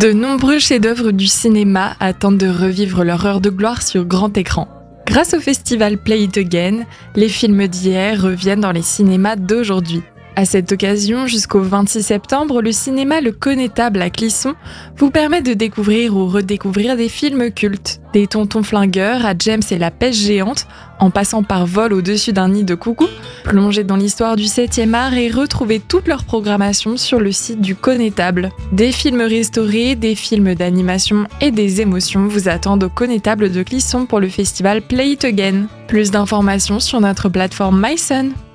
De nombreux chefs-d'œuvre du cinéma attendent de revivre leur heure de gloire sur grand écran. Grâce au festival Play It Again, les films d'hier reviennent dans les cinémas d'aujourd'hui. À cette occasion, jusqu'au 26 septembre, le cinéma Le Connétable à Clisson vous permet de découvrir ou redécouvrir des films cultes. Des Tontons Flingueurs à James et la Pêche Géante, en passant par Vol au-dessus d'un nid de coucou, plongez dans l'histoire du 7e art et retrouvez toute leur programmation sur le site du Connétable. Des films restaurés, des films d'animation et des émotions vous attendent au Connétable de Clisson pour le festival Play It Again. Plus d'informations sur notre plateforme MySun.